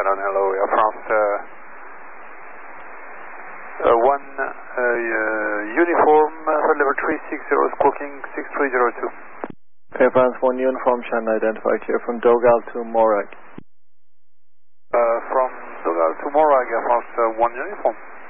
Island, hello, Air France 1 uniform, level 360, squawking 6302. Air France 1 uniform, channel identified here from Dogal to Morag. From Dogal to Morag, Air France 1 uniform.